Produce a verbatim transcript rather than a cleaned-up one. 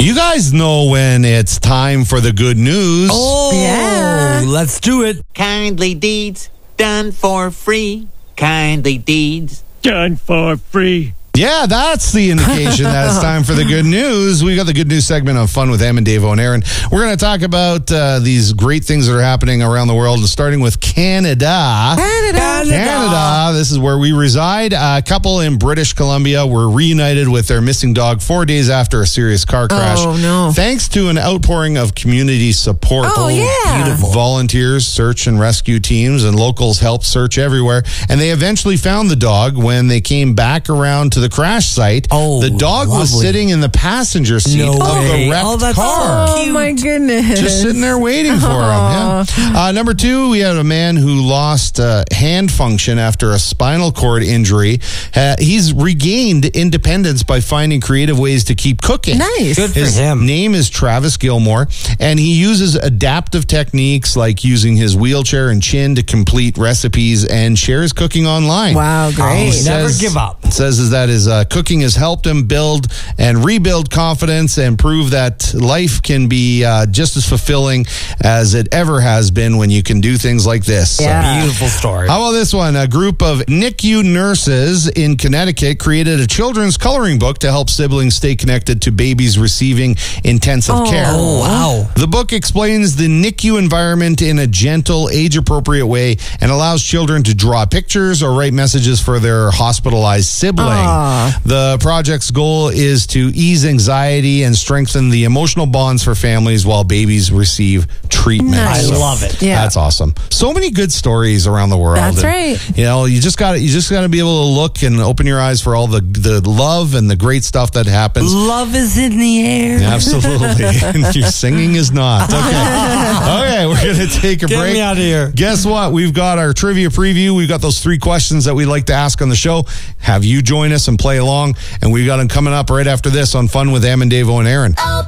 You guys know when it's time for the good news. Oh, Yeah. let's do it. Kindly deeds done for free. Kindly deeds. Done for free. Yeah, that's the indication that it's time for the good news. We got the good news segment of Fun with Em and Dave and Aaron. We're going to talk about uh, these great things that are happening around the world, starting with Canada. Canada. Canada. This is where we reside. A couple in British Columbia were reunited with their missing dog four days after a serious car crash. Oh, no. Thanks to an outpouring of community support. Oh, yeah. Beautiful. Volunteers, search and rescue teams, and locals helped search everywhere. And they eventually found the dog when they came back around to the crash site. Oh, the dog was lovely. sitting in the passenger seat No of way. the wrecked Oh, that's car. so Oh, my goodness. Just sitting there waiting for him. Yeah. Uh, number two, we had a man who lost uh, hand function after a spinal cord injury. Uh, he's regained independence by finding creative ways to keep cooking. Nice. Good for His him. name is Travis Gilmore, and he uses adaptive techniques like using his wheelchair and chin to complete recipes and shares cooking online. Wow, great. He Never says- give up. Says is that his uh, cooking has helped him build and rebuild confidence and prove that life can be uh, just as fulfilling as it ever has been when you can do things like this. So- Yeah. Beautiful story. how about this one? A group of N I C U nurses in Connecticut created a children's coloring book to help siblings stay connected to babies receiving intensive Oh. care. Oh, wow. The book explains the N I C U environment in a gentle, age-appropriate way and allows children to draw pictures or write messages for their hospitalized sibling. Aw. The project's goal is to ease anxiety and strengthen the emotional bonds for families while babies receive treatment. Nice. I love it. Yeah. That's awesome. So many good stories around the world. That's And, right. You know, you just got to you just got to be able to look and open your eyes for all the the love and the great stuff that happens. Love is in the air. Absolutely. And your singing is not. Okay. Okay, we're going to take a Get break. me out of here. Guess what? We've got our trivia preview. We've got those three questions that we like to ask on the show. Have you join us and play along. And we got them coming up right after this on Fun with Em and Dave and Aaron.